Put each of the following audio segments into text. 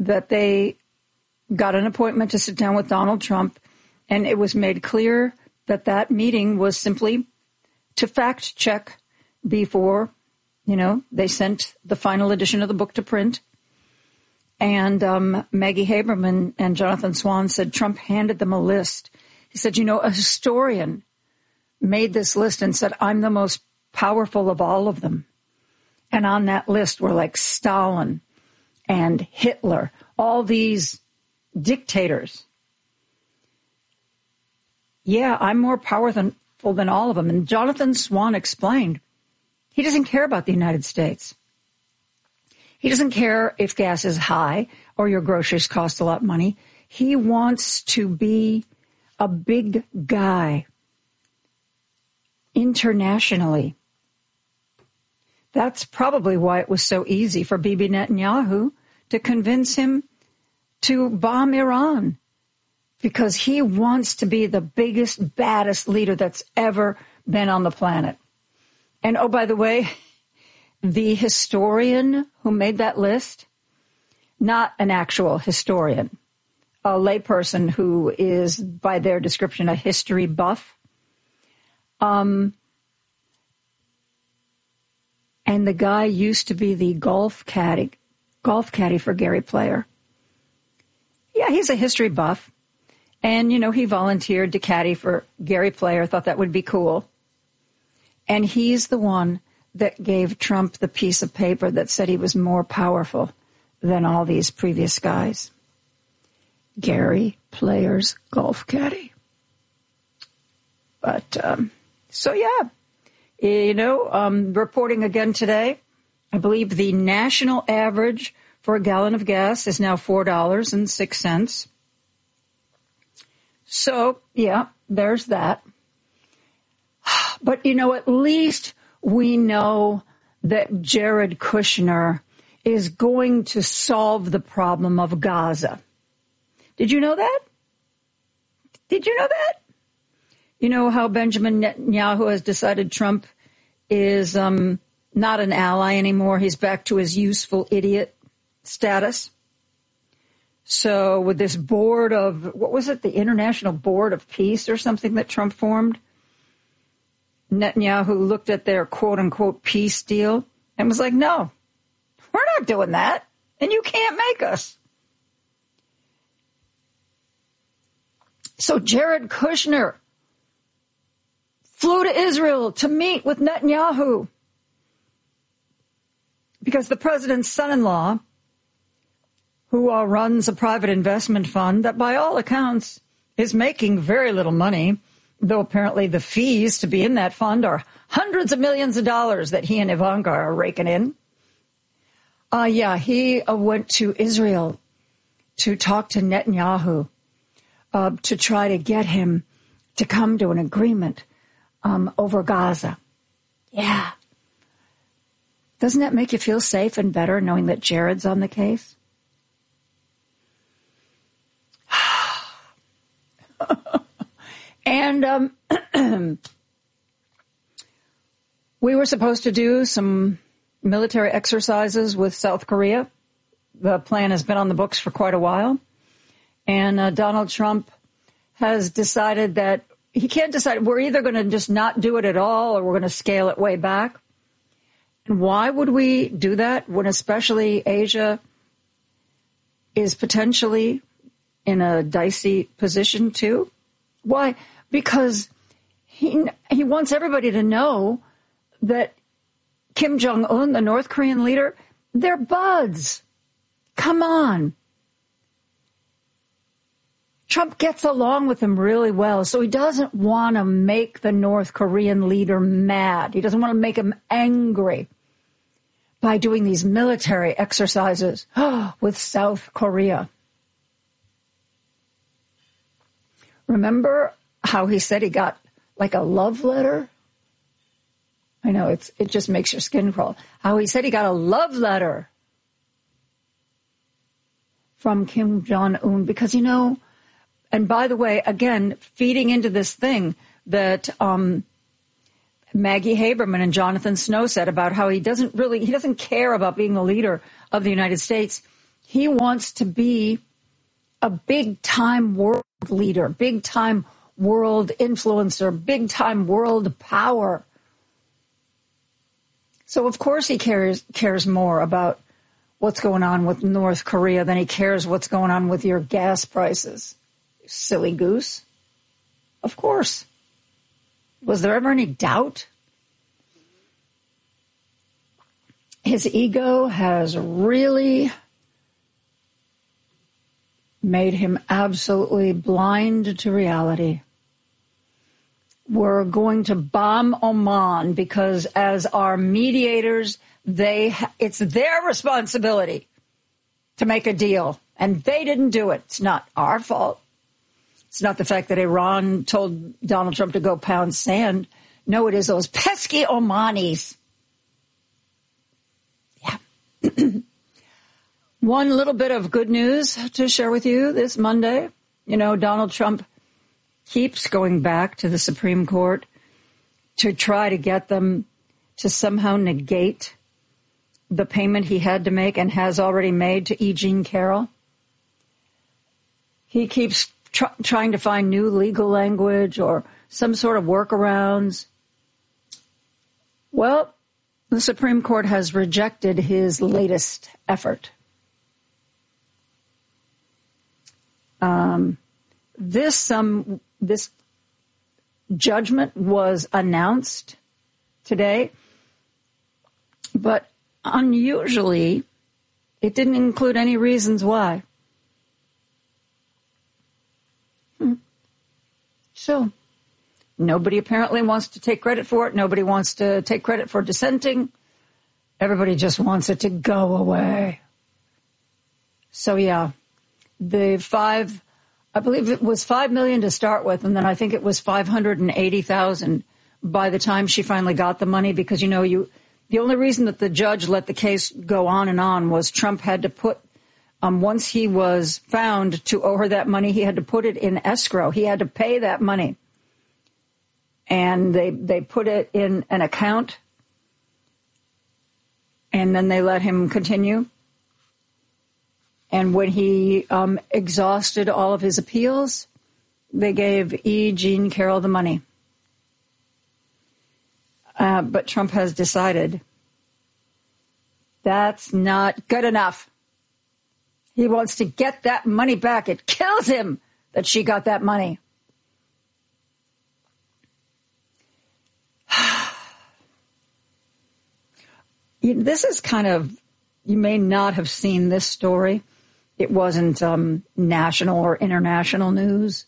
that they got an appointment to sit down with Donald Trump, and it was made clear that that meeting was simply to fact check before, they sent the final edition of the book to print. And Maggie Haberman and Jonathan Swan said Trump handed them a list. He said, a historian made this list and said, I'm the most powerful of all of them. And on that list were like Stalin and Hitler, all these dictators. Yeah, I'm more powerful than all of them. And Jonathan Swan explained he doesn't care about the United States. He doesn't care if gas is high or your groceries cost a lot of money. He wants to be a big guy internationally. That's probably why it was so easy for Bibi Netanyahu to convince him to bomb Iran, because he wants to be the biggest, baddest leader that's ever been on the planet. And, oh, by the way, the historian who made that list, not an actual historian, a layperson who is, by their description, a history buff. And the guy used to be the golf caddy for Gary Player. Yeah, he's a history buff. And, he volunteered to caddy for Gary Player, thought that would be cool. And he's the one that gave Trump the piece of paper that said he was more powerful than all these previous guys. Gary Player's golf caddy. But, reporting again today, I believe the national average for a gallon of gas is now $4.06. So, yeah, there's that. But, at least we know that Jared Kushner is going to solve the problem of Gaza. Did you know that? Did you know that? You know how Benjamin Netanyahu has decided Trump is not an ally anymore. He's back to his useful idiot status. So with this board of, what was it, the International Board of Peace or something that Trump formed, Netanyahu looked at their quote-unquote peace deal and was like, no, we're not doing that, and you can't make us. So Jared Kushner flew to Israel to meet with Netanyahu because the president's son-in-law, who runs a private investment fund that by all accounts is making very little money, though apparently the fees to be in that fund are hundreds of millions of dollars that he and Ivanka are raking in. He went to Israel to talk to Netanyahu to try to get him to come to an agreement over Gaza. Yeah. Doesn't that make you feel safe and better knowing that Jared's on the case? And we were supposed to do some military exercises with South Korea. The plan has been on the books for quite a while. And Donald Trump has decided that he can't decide. We're either going to just not do it at all or we're going to scale it way back. And why would we do that when especially Asia is potentially in a dicey position too? Why? Because he wants everybody to know that Kim Jong-un, the North Korean leader, they're buds. Come on. Trump gets along with him really well, so he doesn't want to make the North Korean leader mad. He doesn't want to make him angry by doing these military exercises with South Korea. Remember how he said he got like a love letter? I know, it just makes your skin crawl. How he said he got a love letter from Kim Jong-un because, and by the way, again, feeding into this thing that Maggie Haberman and Jonathan Snow said about how he doesn't care about being the leader of the United States. He wants to be a big-time world leader, big-time world influencer, big-time world power. So, of course, he cares more about what's going on with North Korea than he cares what's going on with your gas prices. Silly goose. Of course. Was there ever any doubt? His ego has really made him absolutely blind to reality. We're going to bomb Oman because as our mediators, it's their responsibility to make a deal. And they didn't do it. It's not our fault. It's not the fact that Iran told Donald Trump to go pound sand. No, it is those pesky Omanis. Yeah. One little bit of good news to share with you this Monday. You know, Donald Trump keeps going back to the Supreme Court to try to get them to somehow negate the payment he had to make and has already made to E. Jean Carroll. He keeps trying to find new legal language or some sort of workarounds. Well, the Supreme Court has rejected his latest effort. This judgment was announced today, but unusually, it didn't include any reasons why. So, nobody apparently wants to take credit for it. Nobody wants to take credit for dissenting. Everybody just wants it to go away. So, yeah, I believe it was $5 million to start with, and then I think it was $580,000 by the time she finally got the money, because, you know, the only reason that the judge let the case go on and on was Trump had to put, once he was found to owe her that money, he had to put it in escrow. He had to pay that money. And they put it in an account, and then they let him continue. And when he exhausted all of his appeals, they gave E. Jean Carroll the money. But Trump has decided that's not good enough. He wants to get that money back. It kills him that she got that money. This is kind of, you may not have seen this story. It wasn't national or international news.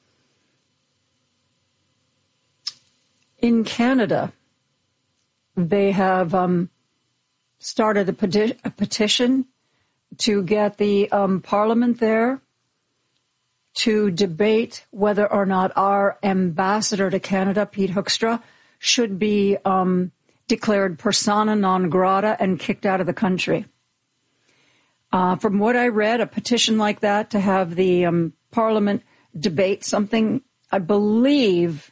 In Canada, they have started a petition to get the Parliament there to debate whether or not our ambassador to Canada, Pete Hoekstra, should be declared persona non grata and kicked out of the country. From what I read, a petition like that to have the Parliament debate something, I believe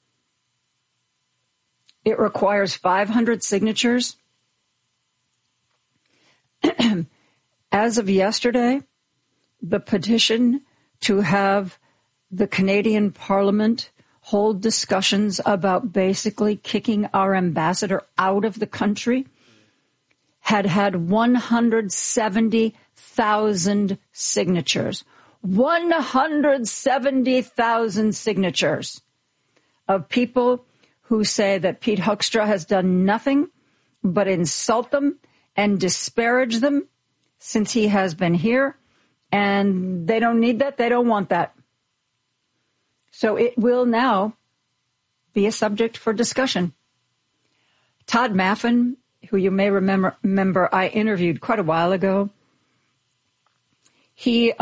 it requires 500 signatures. As of yesterday, the petition to have the Canadian Parliament hold discussions about basically kicking our ambassador out of the country had 170,000 signatures. 170,000 signatures of people who say that Pete Hoekstra has done nothing but insult them and disparage them since he has been here, and they don't need that. They don't want that. So it will now be a subject for discussion. Todd Maffin, who you may remember I interviewed quite a while ago, he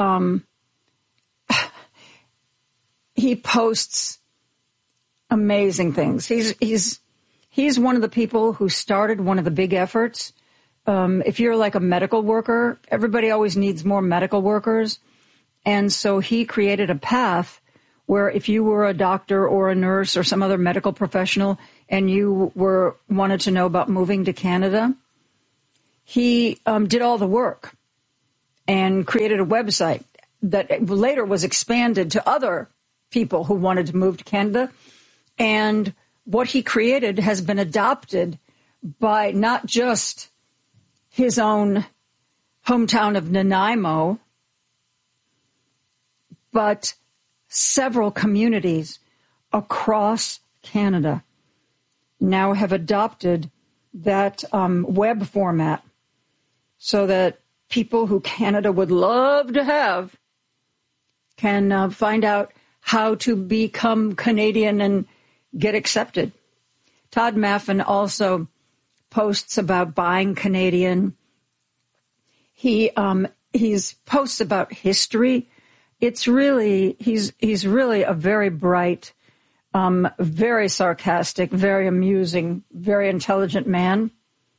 posts amazing things. He's one of the people who started one of the big efforts. If you're like a medical worker, everybody always needs more medical workers. And so he created a path where if you were a doctor or a nurse or some other medical professional and you wanted to know about moving to Canada, he did all the work. and created a website that later was expanded to other people who wanted to move to Canada. And what he created has been adopted by not just his own hometown of Nanaimo, but several communities across Canada now have adopted that web format so that people who Canada would love to have can find out how to become Canadian and get accepted. Todd Maffin also posts about buying Canadian. He's posts about history. It's really, he's really a very bright, very sarcastic, very amusing, very intelligent man.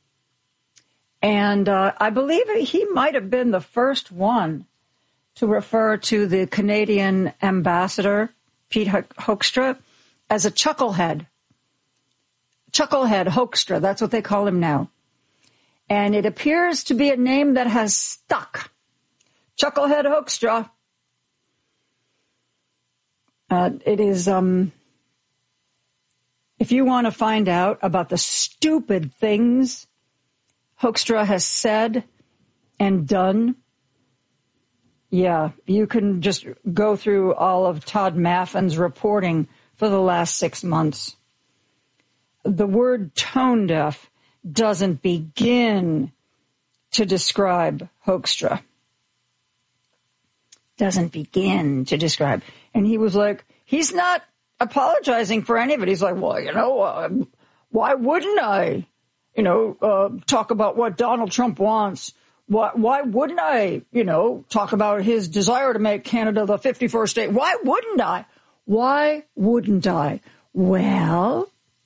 And I believe he might have been the first one to refer to the Canadian ambassador, Pete Hoekstra, as a chucklehead. Chucklehead Hoekstra, that's what they call him now. And it appears to be a name that has stuck. Chucklehead Hoekstra. It is, if you want to find out about the stupid things Hoekstra has said and done, yeah, you can just go through all of Todd Maffin's reporting for the last 6 months. The word tone deaf doesn't begin to describe Hoekstra. Doesn't begin to describe. And he was like, he's not apologizing for any of it. He's like, well, why wouldn't I, talk about what Donald Trump wants? Why wouldn't I, talk about his desire to make Canada the 51st state? Why wouldn't I? Why wouldn't I? Well,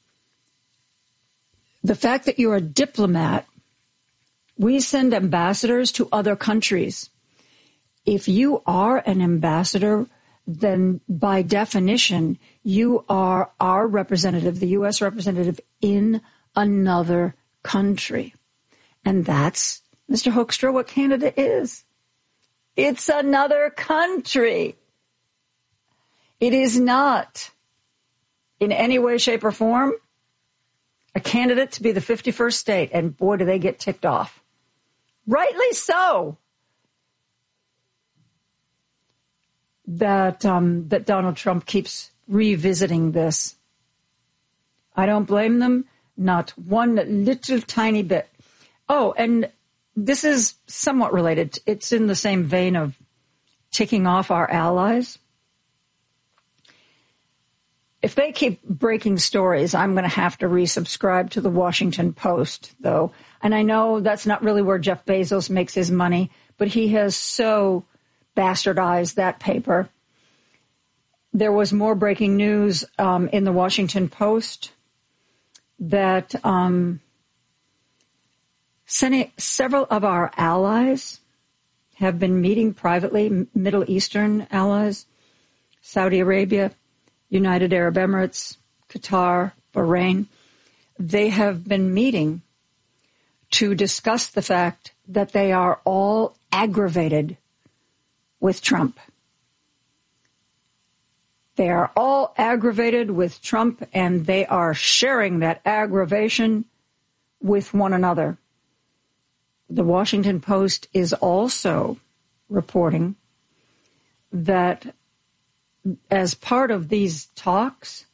the fact that you're a diplomat, we send ambassadors to other countries. If you are an ambassador, then by definition, you are our representative, the U.S. representative in another country. And that's, Mr. Hoekstra, what Canada is. It's another country. It is not, in any way, shape, or form, a candidate to be the 51st state. And boy, do they get ticked off. Rightly so. That Donald Trump keeps revisiting this. I don't blame them, not one little tiny bit. Oh, and this is somewhat related. It's in the same vein of ticking off our allies. If they keep breaking stories, I'm going to have to resubscribe to the Washington Post, though. And I know that's not really where Jeff Bezos makes his money, but he has so bastardized that paper. There was more breaking news in the Washington Post that several of our allies have been meeting privately, Middle Eastern allies, Saudi Arabia, United Arab Emirates, Qatar, Bahrain. They have been meeting to discuss the fact that they are all aggravated with Trump. They are all aggravated with Trump, and they are sharing that aggravation with one another. The Washington Post is also reporting that as part of these talks,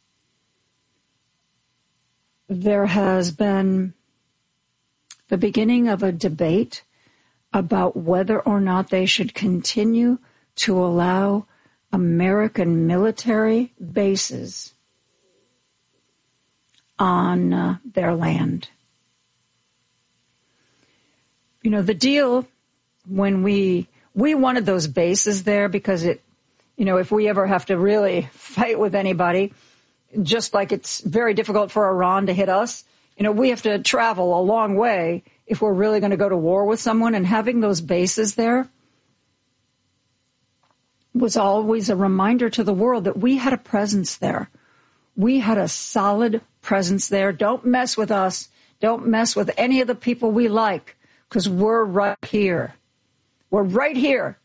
there has been the beginning of a debate about whether or not they should continue to allow American military bases on their land. The deal when we wanted those bases there because if we ever have to really fight with anybody, just like it's very difficult for Iran to hit us, we have to travel a long way if we're really going to go to war with someone, and having those bases there was always a reminder to the world that we had a presence there. We had a solid presence there. Don't mess with us. Don't mess with any of the people we like, because we're right here. We're right here